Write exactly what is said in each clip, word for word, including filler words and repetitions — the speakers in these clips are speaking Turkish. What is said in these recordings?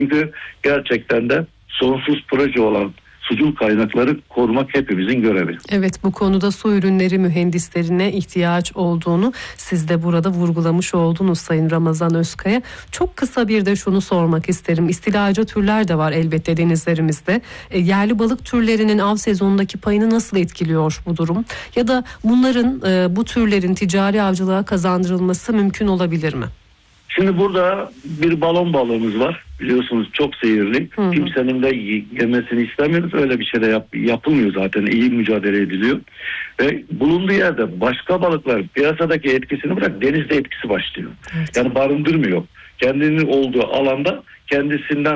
Çünkü gerçekten de sonsuz proje olan sucul kaynakları korumak hepimizin görevi. Evet, bu konuda su ürünleri mühendislerine ihtiyaç olduğunu siz de burada vurgulamış oldunuz Sayın Ramazan Özkaya. Çok kısa bir de şunu sormak isterim. İstilacı türler de var elbette denizlerimizde. E, yerli balık türlerinin av sezonundaki payını nasıl etkiliyor bu durum? Ya da bunların e, bu türlerin ticari avcılığa kazandırılması mümkün olabilir mi? Şimdi burada bir balon balığımız var. Biliyorsunuz çok zehirli. Hı hı. Kimsenin de yemesini istemiyoruz. Öyle bir şey de yap, yapılmıyor zaten. İyi mücadele ediliyor. Ve bulunduğu yerde başka balıklar piyasadaki etkisini bırak denizde etkisi başlıyor. Evet. Yani barındırmıyor. Kendinin olduğu alanda kendisinden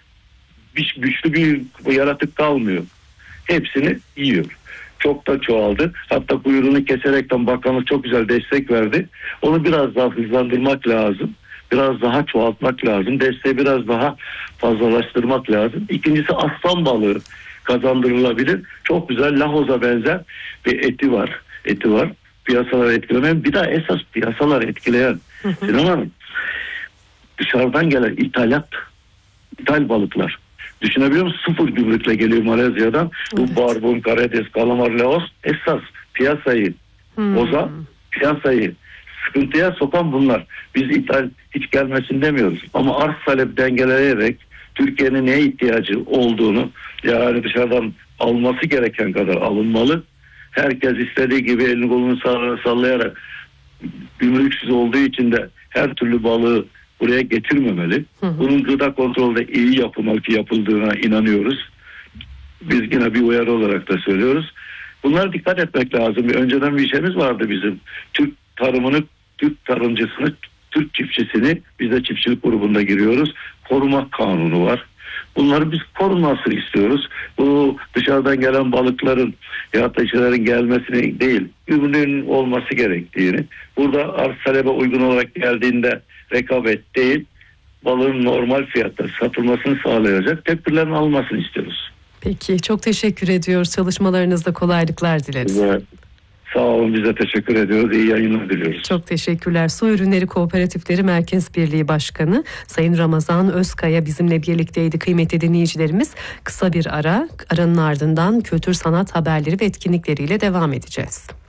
bir, güçlü bir yaratık kalmıyor. Hepsini yiyor. Çok da çoğaldı. Hatta kuyruğunu keserekten bakanlık çok güzel destek verdi. Onu biraz daha hızlandırmak lazım. Biraz daha çoğaltmak lazım. Desteği biraz daha fazlalaştırmak lazım. İkincisi aslan balığı kazandırılabilir. Çok güzel lahoza benzer bir eti var. Eti var. Piyasaları etkilemeyen. Bir daha esas piyasalar etkileyen. Sinan Hanım, dışarıdan gelen ithalat, ithal balıklar. Düşünebiliyor musun? Sıfır gümrükle geliyor Malezya'dan. Evet. Bu barbun, karides, kalamar, leos esas piyasayı hmm. boza, piyasayı sıkıntıya sokan bunlar. Biz ithal hiç gelmesin demiyoruz. Ama arz talep dengeleyerek Türkiye'nin neye ihtiyacı olduğunu, yani dışarıdan alması gereken kadar alınmalı. Herkes istediği gibi elini kolunu sallayarak gümrüksüz olduğu için de her türlü balığı buraya getirmemeli. Hı hı. Bunun gıda kontrolde iyi yapılmalı ki yapıldığına inanıyoruz. Biz yine bir uyarı olarak da söylüyoruz. Bunlara dikkat etmek lazım. Önceden bir şeyimiz vardı bizim. Türk tarımını, Türk tarımcısını, Türk çiftçisini, biz de çiftçilik grubunda giriyoruz. Koruma kanunu var. Bunları biz korunmasını istiyoruz. Bu dışarıdan gelen balıkların ya da işlerin gelmesini değil, ürünün olması gerektiğini, burada arz talebe uygun olarak geldiğinde rekabet değil, balığın normal fiyatta satılmasını sağlayacak tedbirlerin alınmasını istiyoruz. Peki, çok teşekkür ediyoruz. Çalışmalarınızda kolaylıklar dileriz. Evet. Sağ olun, biz de teşekkür ediyoruz. İyi yayınlar diliyoruz. Çok teşekkürler. Su Ürünleri Kooperatifleri Merkez Birliği Başkanı Sayın Ramazan Özkaya bizimle birlikteydi kıymetli dinleyicilerimiz. Kısa bir ara, aranın ardından kültür sanat haberleri ve etkinlikleriyle devam edeceğiz.